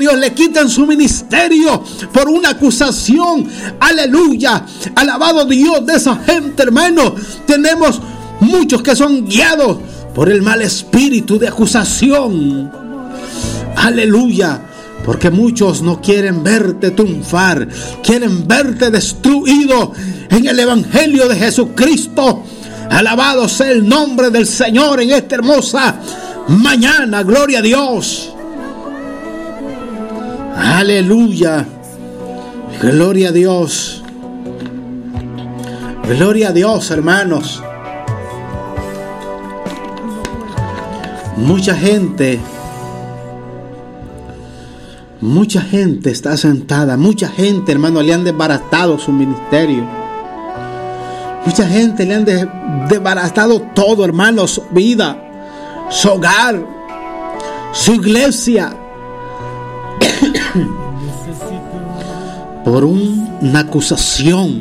Dios le quiten su ministerio por una acusación. Aleluya. Alabado Dios de esa gente, hermano. Tenemos muchos que son guiados por el mal espíritu de acusación. Aleluya. Porque muchos no quieren verte triunfar, quieren verte destruido en el evangelio de Jesucristo. Alabado sea el nombre del Señor en esta hermosa mañana. Gloria a Dios. Aleluya. Gloria a Dios. Gloria a Dios, hermanos. Mucha gente está sentada. Mucha gente, hermano, le han desbaratado su ministerio. Mucha gente le han desbaratado todo, hermano, su vida, su hogar, su iglesia, por una acusación.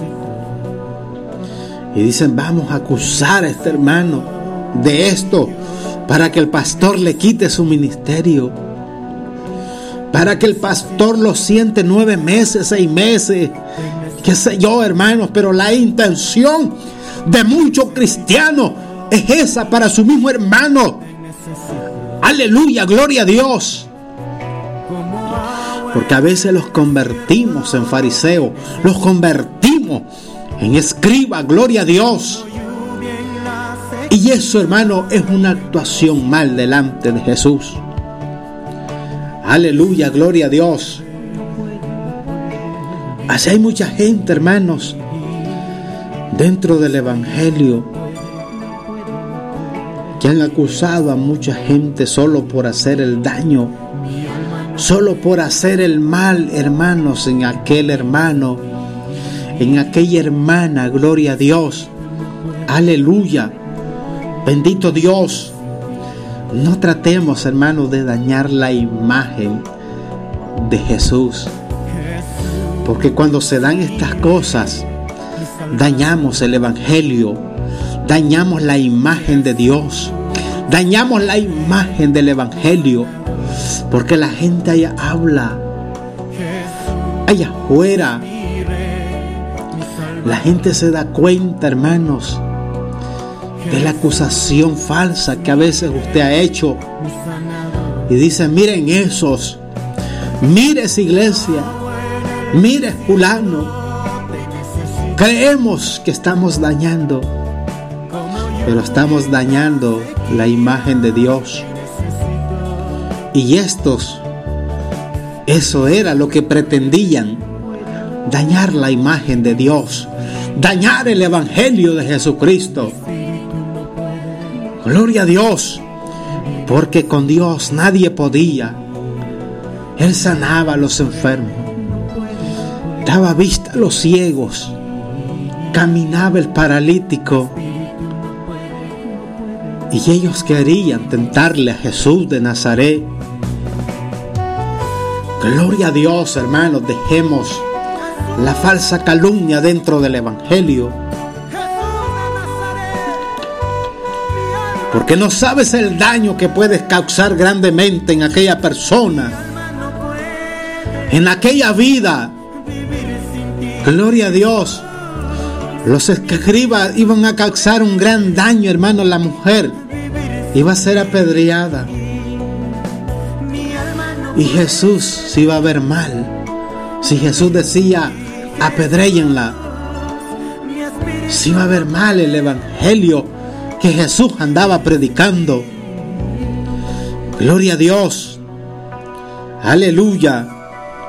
Y dicen, vamos a acusar a este hermano de esto para que el pastor le quite su ministerio, para que el pastor lo siente 9 meses, 6 meses, qué sé yo, hermanos. Pero la intención de muchos cristianos es esa, para su mismo hermano. Aleluya, gloria a Dios. Porque a veces los convertimos en fariseos, los convertimos en escribas, gloria a Dios. Y eso, hermano, es una actuación mal delante de Jesús. Aleluya, gloria a Dios. Así hay mucha gente, hermanos, dentro del evangelio, que han acusado a mucha gente solo por hacer el daño, solo por hacer el mal, hermanos, en aquel hermano, en aquella hermana. Gloria a Dios. Aleluya. Bendito Dios. No tratemos, hermanos, de dañar la imagen de Jesús. Porque cuando se dan estas cosas, dañamos el evangelio, dañamos la imagen de Dios, dañamos la imagen del evangelio. Porque la gente allá habla, allá afuera, la gente se da cuenta, hermanos, de la acusación falsa que a veces usted ha hecho. Y dice, miren esos, mire esa iglesia, mire fulano. Creemos que estamos dañando, pero estamos dañando la imagen de Dios. Y estos, eso era lo que pretendían, dañar la imagen de Dios, dañar el evangelio de Jesucristo. Gloria a Dios, porque con Dios nadie podía. Él sanaba a los enfermos, daba vista a los ciegos, caminaba el paralítico. Y ellos querían tentarle a Jesús de Nazaret. Gloria a Dios, hermanos, dejemos la falsa calumnia dentro del evangelio. Porque no sabes el daño que puedes causar grandemente en aquella persona, en aquella vida. Gloria a Dios. Los escribas iban a causar un gran daño, hermano. La mujer iba a ser apedreada y Jesús se iba a ver mal. Si Jesús decía, apedréyenla, se iba a ver mal el evangelio que Jesús andaba predicando. Gloria a Dios. Aleluya.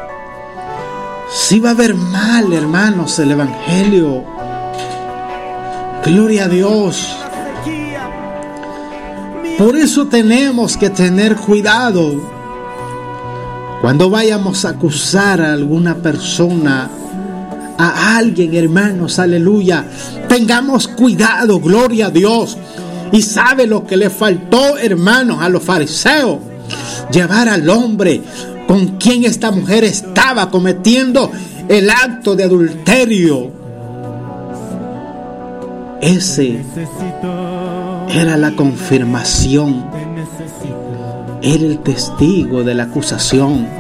Se iba a ver mal, hermanos, el evangelio. Gloria a Dios. Por eso tenemos que tener cuidado cuando vayamos a acusar a alguna persona, a alguien, hermanos, aleluya. Tengamos cuidado, gloria a Dios. Y sabe lo que le faltó, hermanos, a los fariseos: llevar al hombre con quien esta mujer estaba cometiendo el acto de adulterio. Ese era la confirmación, era el testigo de la acusación.